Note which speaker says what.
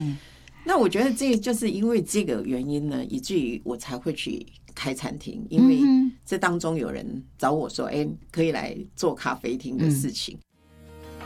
Speaker 1: 那我觉得这就是因为这个原因呢，以至于我才会去开餐厅，因为这当中有人找我说，可以来做咖啡厅的事情。